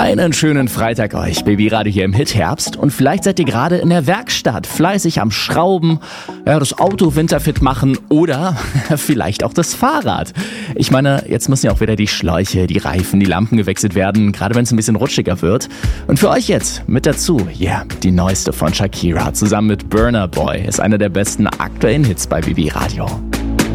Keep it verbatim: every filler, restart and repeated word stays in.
Einen schönen Freitag euch, Baby Radio hier im Hit-Herbst. Und vielleicht seid ihr gerade in der Werkstatt, fleißig am Schrauben, ja, das Auto winterfit machen oder vielleicht auch das Fahrrad. Ich meine, jetzt müssen ja auch wieder die Schläuche, die Reifen, die Lampen gewechselt werden, gerade wenn es ein bisschen rutschiger wird. Und für euch jetzt mit dazu, ja, yeah, die neueste von Shakira zusammen mit Burna Boy ist einer der besten aktuellen Hits bei Baby Radio.